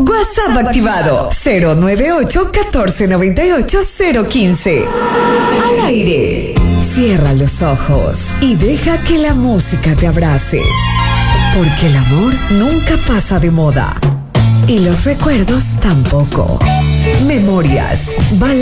WhatsApp activado 098-1498-015. Al aire. Cierra los ojos y deja que la música te abrace. Porque el amor nunca pasa de moda. Y los recuerdos tampoco. Memorias.